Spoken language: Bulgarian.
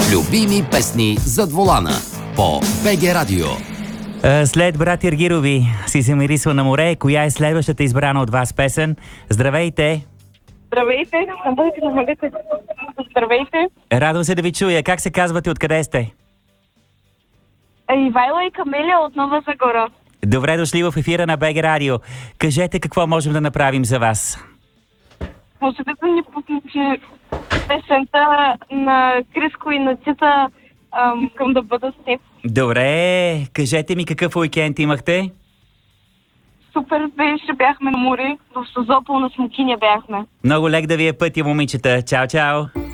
Любими песни зад волана по БГ Радио. След брат Иргирови си се мирисва на море. Коя е следващата избрана от вас песен? Здравейте! Здравейте! Здравейте! Радвам се да ви чуя. Как се казвате? Откъде сте? Ивайло и Камелия от Нова Загора. Добре дошли в ефира на БГ Радио. Кажете какво можем да направим за вас. Можете да ни пуснете песента на Криско и на Цита към да бъда с теб. Добре, кажете ми какъв уикенд имахте? Супер беше, бяхме на море, в Созопол на Смокиня бяхме. Много лек да ви е пътя, момичета. Чао, чао!